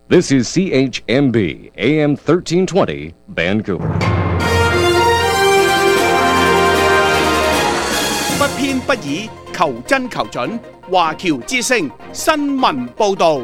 This is CHMB AM 1320 Vancouver。 不偏不倚，求真求準。華僑之聲新聞報導。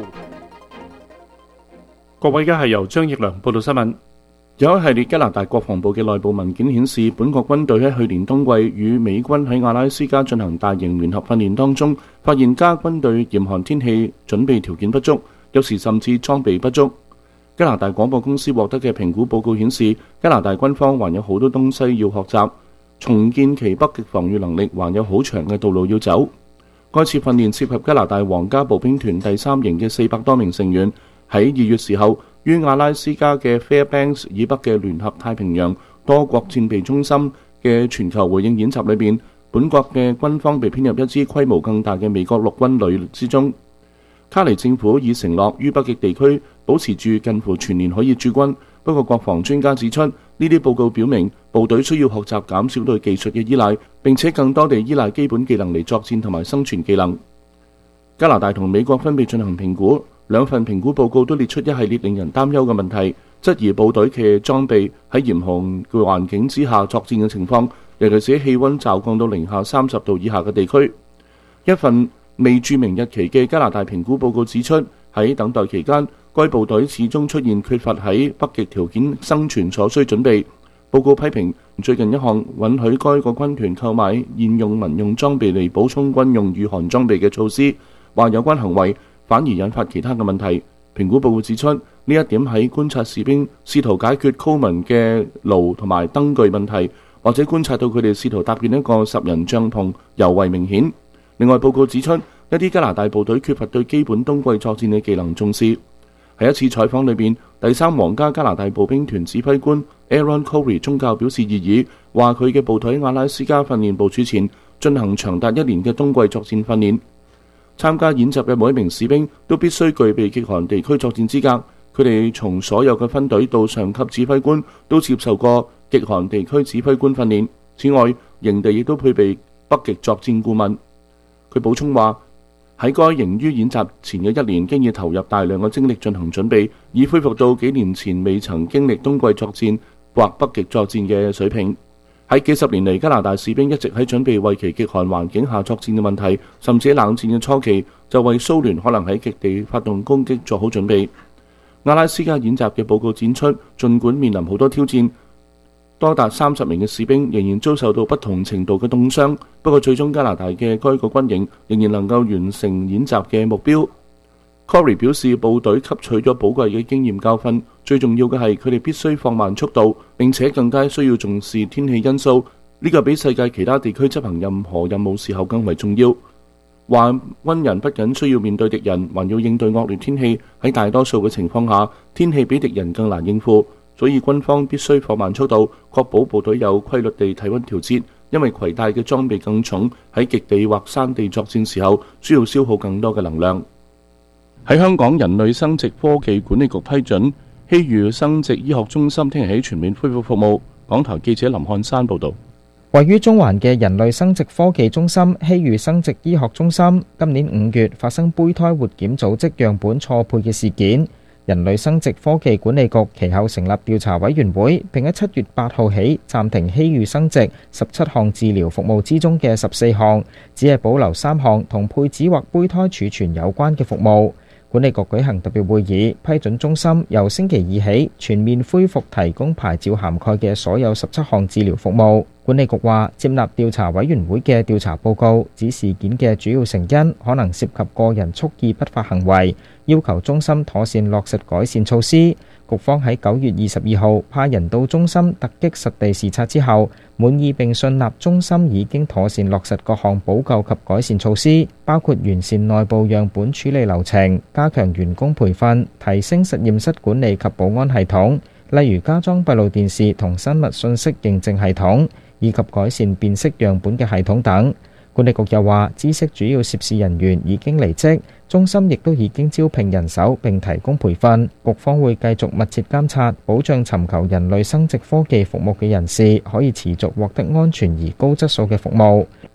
各位，而家係由張奕良報道新聞。有一系列加拿大國防部嘅內部文件顯示，本國軍隊喺去年冬季與美軍喺阿拉斯加進行大型聯合訓練當中，發現加軍隊嚴寒天氣準備條件不足，有時甚至裝備不足。加拿大廣播公司獲得嘅評估報告顯示，加拿大軍方還有好多東西要學習，重建其北極防禦能力還有好長嘅道路要走。該次訓練涉及加拿大皇家步兵團第3營嘅400多名成員，喺2月時候於阿拉斯加嘅 Fairbanks 以北嘅聯合太平洋多國戰備中心嘅全球回應演習裏邊，本國嘅軍方被編入一支規模更大嘅美國陸軍旅之中。卡尼政府已承諾於北極地區保持住近乎全年可以駐軍，不過國防專家指出，呢啲報告表明部隊需要學習減少對技術嘅依賴，並且更多地依賴基本技能嚟作戰同埋生存技能。加拿大同美國分別進行評估，兩份評估報告都列出一系列令人擔憂嘅問題，質疑部隊嘅裝備喺嚴寒嘅環境之下作戰嘅情況，尤其是氣溫驟降到零下30度以下嘅地區。一份未註明日期嘅加拿大評估報告指出，喺等待期間，該部隊始終出現缺乏喺北極條件生存所需準備。報告批評最近一項允許該個軍團購買現用民用裝備嚟補充軍用御寒裝備嘅措施，話有關行為反而引發其他嘅問題。評估報告指出，呢一點喺觀察士兵試圖解決 Coleman 嘅爐同埋燈具問題，或者觀察到佢哋試圖搭建一個10人帳篷尤為明顯。另外，報告指出，一啲加拿大部隊缺乏對基本冬季作戰嘅技能重視。喺一次採訪裏邊，第3皇家加拿大步兵團指揮官 Aaron Corey 宗教表示異議，話佢嘅部隊喺阿拉斯加訓練部署前進行長達1年嘅冬季作戰訓練。參加演習嘅每一名士兵都必須具備極寒地區作戰資格，佢哋從所有嘅分隊到上級指揮官都接受過極寒地區指揮官訓練。此外，營地亦都配備北極作戰顧問。佢補充話，喺該營於演習前嘅1年，經已投入大量嘅精力進行準備，以恢復到幾年前未曾經歷冬季作戰或北極作戰嘅水平。喺幾十年嚟，加拿大士兵一直喺準備為其極寒環境下作戰嘅問題，甚至喺冷戰嘅初期就為蘇聯可能喺極地發動攻擊做好準備。阿拉斯加演習嘅報告展出，儘管面臨好多挑戰，多達30名嘅士兵仍然遭受到不同程度嘅凍傷，不過最終加拿大嘅該個軍營仍然能夠完成演習嘅目標。Corey 表示，部隊吸取咗寶貴嘅經驗教訓，最重要嘅係佢哋必須放慢速度，並且更加需要重視天氣因素，呢個比世界其他地區執行任何任務時候更為重要。話軍人不僅需要面對敵人，還要應對惡劣天氣，喺大多數嘅情況下，天氣比敵人更難應付，所以軍方必須放慢速度，確保部隊有規律地體溫調節，因為攜帶嘅裝備更重，喺極地或山地作戰時候需要消耗更多嘅能量。喺香港，人類生殖科技管理局批准希預生殖醫學中心聽日起全面恢復服務。港台記者林漢山報導。 位於中環嘅人類生殖科技中心希預生殖醫學中心，今年5月發生胚胎活檢組織樣本錯配嘅事件。人類生殖科技管理局其後成立調查委員會，並喺7月8號起暫停希預生殖17項治療服務之中嘅14項，只係保留3項同配子或胚胎儲存有關嘅服務。管理局舉行特別會議，批准中心由星期2起全面恢復提供牌照涵蓋嘅所有17項治療服務。管理局話，接納調查委員會嘅調查報告，指事件嘅主要成因可能涉及個人蓄意不法行為，要求中心妥善落實改善措施。局方喺9月22號派人到中心突擊實地視察之後，滿意並信納中心已經妥善落實各項補救及改善措施，包括完善內部樣本處理流程、加強員工培訓、提升實驗室管理及保安系統，例如加裝閉路電視同生物信息認證系統，以及改善辨識樣本嘅系統等。管理局又話，知悉主要涉事人員已經離職，中心亦都已經招聘人手並提供培訓。局方會繼續密切監察，保障尋求人類生殖科技服務嘅人士可以持續獲得安全而高質素嘅服務。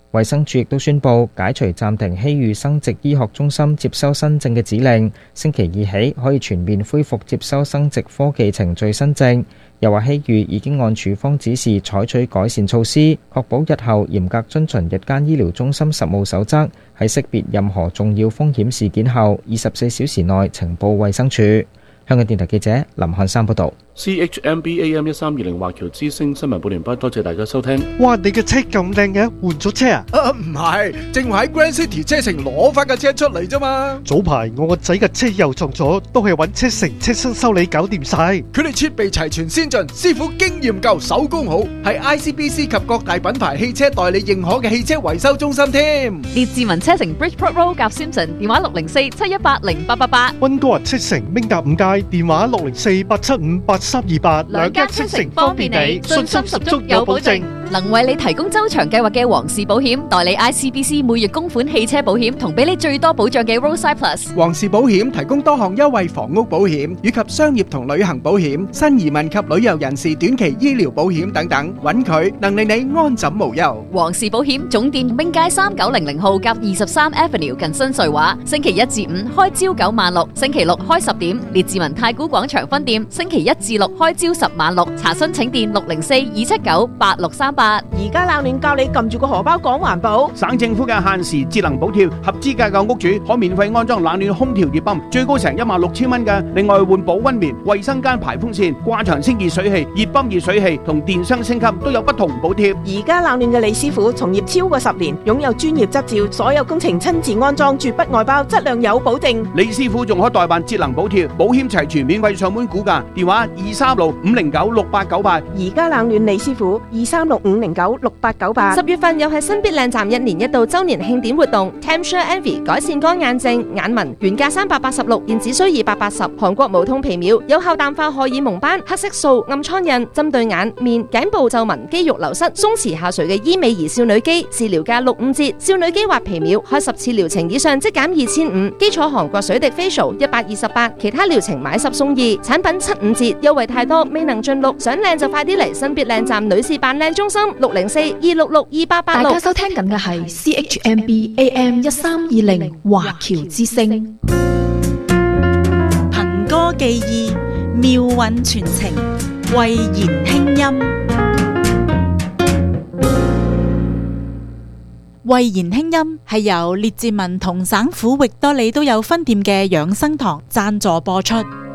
衛生署亦都宣布解除暫停希預生殖醫學中心接收新症嘅指令，星期二起可以全面恢復接收生殖科技程序新症。又話希預已經按處方指示採取改善措施，確保日後嚴格遵循日間醫療中心實務守則，喺識別任何重要風險事件後24小時內呈報衛生署。香港電台記者林漢山報導。 CHMB AM 1320華僑之聲新聞報完畢，多謝大家收聽。 哇！你嘅車咁靚嘅，換咗車啊？ 唔係，正話喺 Grand City 車城攞翻架車出嚟啫嘛。 早排我個仔嘅車又撞咗，都係揾車城車身修理搞掂晒。 佢哋設備齊全先進，師傅經驗夠，手工好，係 ICBC 及各大品牌汽車代理認可嘅汽車維修中心添。 列治文車城 Bridgeport Road 夾 Simpson， 電話604-718-0888。 溫哥華車城明達5街，電話604-875-8328。 兩間車城方便你，信心十足有保證。能為你提供周長計劃嘅皇氏保險，代理 ICBC 每月供款汽車保險，同俾你最多保障嘅 Roadside Plus。 皇氏保險提供多項優惠房屋保險，以及商業同旅行保險、新移民及旅遊人士短期醫療保險等等，揾佢能令你安枕無憂。 皇氏保險總店兵街3900號夾23 Avenue 近新瑞華，星期一至五開朝9晚6，星期六開10點。列治文太古廣場分店星期一至六開朝10晚6，查詢請電604-279-8638。 而家冷暖教你撳住個荷包講環保。 省政府嘅限時節能補貼，合資格嘅屋主可免費安裝冷暖空調熱泵，最高成16000蚊嘅。另外換保溫棉、衛生間排風扇、掛牆清熱水器、熱泵熱水器同電箱升級都有不同補貼。 而家冷暖嘅李師傅從業超過10年，擁有專業執照，所有工程親自安裝，絕不外包，質量有保證。 李師傅仲可代辦節能補貼，保險齊全，免費上門估價，電話236-509-6898。 而家冷暖李師傅236-509-6898。 10月份又係新必靚站1年1度周年慶典活動 Tempsure Envy 改善乾眼症眼紋，原價386，現只需280。韓國無痛皮秒有效淡化荷爾蒙斑、黑色素、暗瘡印，針對眼面頸部皺紋、肌肉流失、鬆弛下垂嘅醫美兒少女肌，治療價65折。少女肌畫皮秒開10次療程以上即減2500，基礎韓國水滴 facial 128，其他療程買10送2，產品75折，優惠太多未能盡錄，想靚就快啲嚟新必靚站女士扮靚中心604-266-2886。 大家收聽緊嘅係 CHMB AM 1320華僑之聲， 憑歌寄意，妙韻傳情，慧言輕音。慧言輕音係由列治文同省府域多利都有分店嘅養生堂贊助播出。